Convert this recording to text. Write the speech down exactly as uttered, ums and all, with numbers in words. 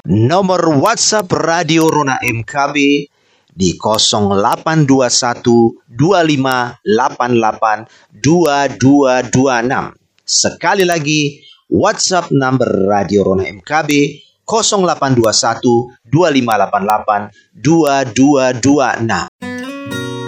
Nomor WhatsApp Radio Rona M K B di nol delapan dua satu dua lima delapan delapan dua dua dua enam. Sekali lagi, WhatsApp number Radio Rona M K B nol delapan dua satu dua lima delapan delapan dua dua dua enam.